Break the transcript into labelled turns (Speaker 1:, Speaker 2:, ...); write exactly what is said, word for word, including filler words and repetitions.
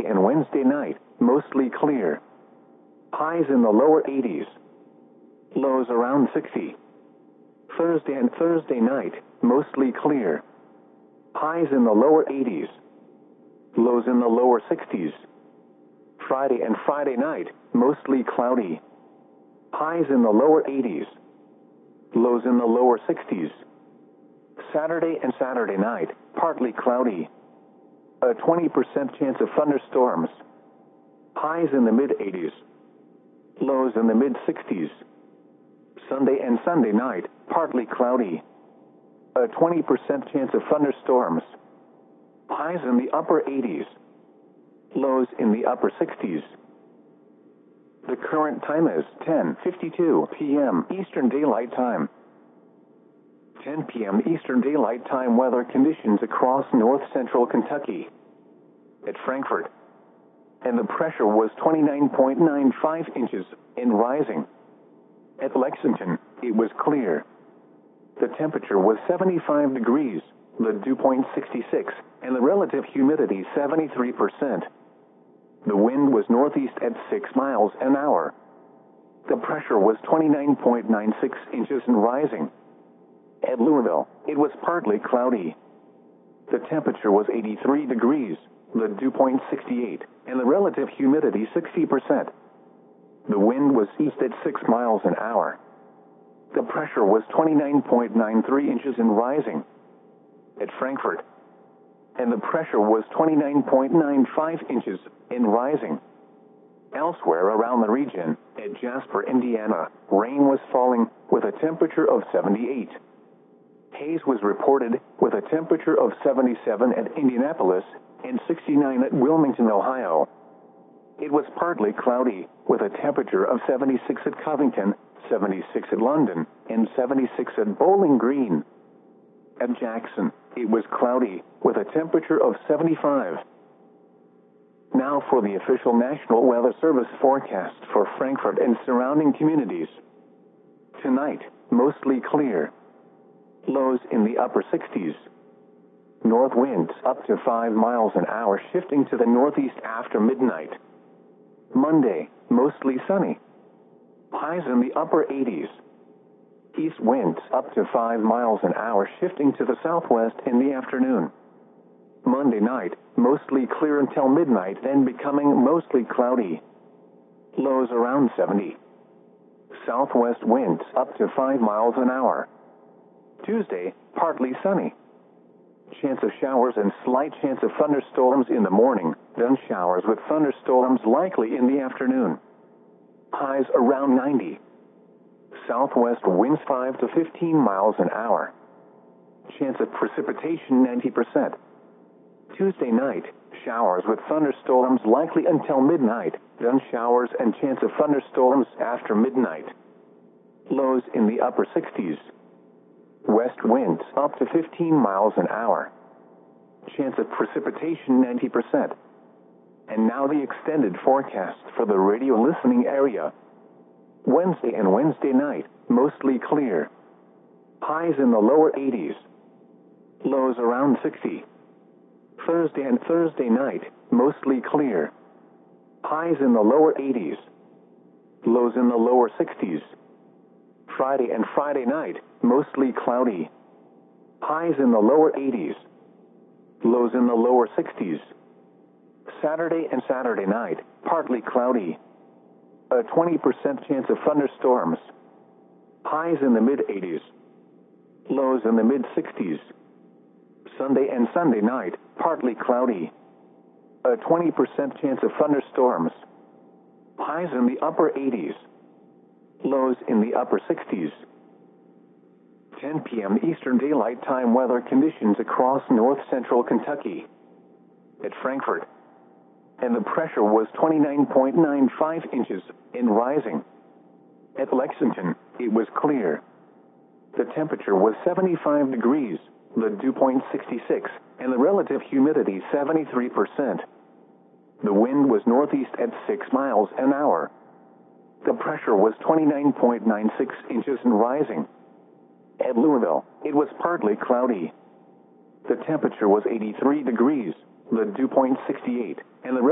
Speaker 1: and Wednesday night, mostly clear. Highs in the lower eighties. Lows around sixty. Thursday and Thursday night, mostly clear. Highs in the lower eighties. Lows in the lower sixties. Friday and Friday night, mostly cloudy. Highs in the lower eighties. Lows in the lower sixties. Saturday and Saturday night, partly cloudy. A twenty percent chance of thunderstorms. Highs in the mid-eighties. Lows in the mid-sixties. Sunday and Sunday night, partly cloudy. A twenty percent chance of thunderstorms. Highs in the upper eighties. Lows in the upper sixties. The current time is ten fifty-two p m Eastern Daylight Time. ten p m Eastern Daylight Time weather conditions across north-central Kentucky. At Frankfort. And the pressure was twenty-nine point nine five inches and rising. At Lexington, it was clear. The temperature was seventy-five degrees, the dew point sixty-six, and the relative humidity seventy-three percent. The wind was northeast at six miles an hour. The pressure was twenty-nine point nine six inches and rising. At Louisville, it was partly cloudy. The temperature was eighty-three degrees, the dew point sixty-eight, and the relative humidity sixty percent. The wind was east at six miles an hour. The pressure was twenty-nine point nine three inches and rising. At Frankfort. And the pressure was twenty-nine point nine five inches and rising. Elsewhere around the region, at Jasper, Indiana, rain was falling with a temperature of seventy-eight. Haze was reported with a temperature of seventy-seven at Indianapolis and sixty-nine at Wilmington, Ohio. It was partly cloudy with a temperature of seventy-six at Covington, seventy-six at London, and seventy-six at Bowling Green. At Jackson, it was cloudy with a temperature of seventy-five. Now for the official National Weather Service forecast for Frankfort and surrounding communities. Tonight, mostly clear. Lows in the upper sixties. North winds up to five miles an hour shifting to the northeast after midnight. Monday, mostly sunny. Highs in the upper eighties. East winds up to five miles an hour shifting to the southwest in the afternoon. Monday night, mostly clear until midnight, then becoming mostly cloudy. Lows around seventy. Southwest winds up to five miles an hour. Tuesday, partly sunny. Chance of showers and slight chance of thunderstorms in the morning, then showers with thunderstorms likely in the afternoon. Highs around ninety. Southwest winds five to fifteen miles an hour. Chance of precipitation ninety percent. Tuesday night, showers with thunderstorms likely until midnight, then showers and chance of thunderstorms after midnight. Lows in the upper sixties. West winds up to fifteen miles an hour. Chance of precipitation ninety percent. And now the extended forecast for the radio listening area. Wednesday and Wednesday night, mostly clear. Highs in the lower eighties. Lows around sixty. Thursday and Thursday night, mostly clear. Highs in the lower eighties. Lows in the lower sixties. Friday and Friday night, mostly cloudy. Highs in the lower eighties. Lows in the lower sixties. Saturday and Saturday night, partly cloudy. A twenty percent chance of thunderstorms. Highs in the mid-eighties. Lows in the mid-sixties. Sunday and Sunday night, partly cloudy. A twenty percent chance of thunderstorms. Highs in the upper eighties. Lows in the upper sixties. ten p m Eastern Daylight Time weather conditions across north-central Kentucky. At Frankfort. And the pressure was twenty-nine point nine five inches and rising. At Lexington, it was clear. The temperature was seventy-five degrees, the dew point sixty-six, and the relative humidity seventy-three percent. The wind was northeast at six miles an hour. The pressure was twenty-nine point nine six inches and rising. At Louisville, it was partly cloudy. The temperature was eighty-three degrees, the dew point sixty-eight, and the